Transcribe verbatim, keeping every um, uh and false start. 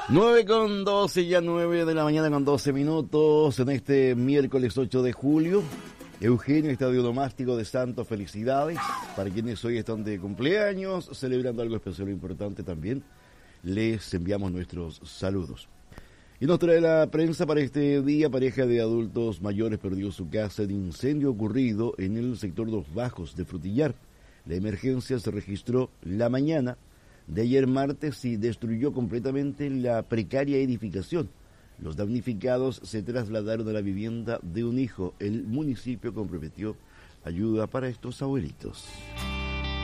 nueve con doce, ya nueve de la mañana con doce minutos, en este miércoles ocho de julio. Eugenio, Estadio Domástico de Santos, felicidades. Para quienes hoy están de cumpleaños, celebrando algo especial e importante también, les enviamos nuestros saludos. Y nos trae la prensa para este día: pareja de adultos mayores perdió su casa en incendio ocurrido en el sector Los Bajos de Frutillar. La emergencia se registró la mañana de ayer martes y destruyó completamente la precaria edificación. Los damnificados se trasladaron a la vivienda de un hijo. El municipio comprometió ayuda para estos abuelitos.